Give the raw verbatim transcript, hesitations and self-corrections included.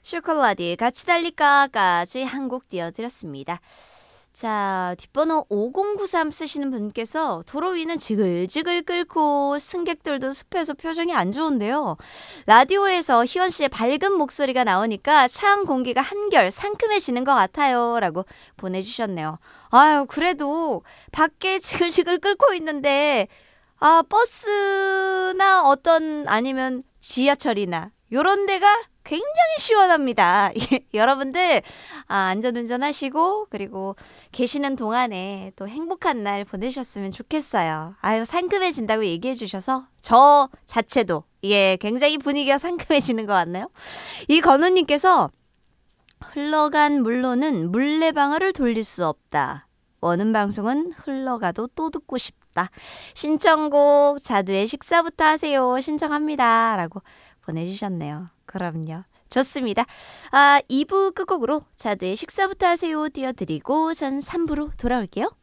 슈콜라디 같이 달릴까까지 한 곡 띄워드렸습니다. 자, 뒷번호 오공구삼 쓰시는 분께서 도로 위는 지글지글 끓고 승객들도 습해서 표정이 안 좋은데요. 라디오에서 희원 씨의 밝은 목소리가 나오니까 차 안 공기가 한결 상큼해지는 것 같아요. 라고 보내주셨네요. 아유, 그래도 밖에 지글지글 끓고 있는데 아, 버스나 어떤 아니면 지하철이나 요런 데가 굉장히 시원합니다. 여러분들 아, 안전운전 하시고 그리고 계시는 동안에 또 행복한 날 보내셨으면 좋겠어요. 아유, 상큼해진다고 얘기해 주셔서 저 자체도 예 굉장히 분위기가 상큼해지는 것 같나요? 이 건우님께서 흘러간 물로는 물레방아를 돌릴 수 없다. 원음 방송은 흘러가도 또 듣고 싶다. 신청곡 자두의 식사부터 하세요. 신청합니다. 라고 보내주셨네요. 그럼요. 좋습니다. 아, 이 부 끝곡으로 자두의 식사부터 하세요 띄워드리고 전 삼 부로 돌아올게요.